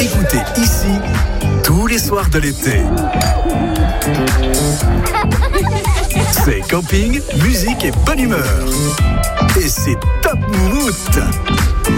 écoutez ici tous les soirs de l'été. C'est camping, musique et bonne humeur. Et c'est top moumoute.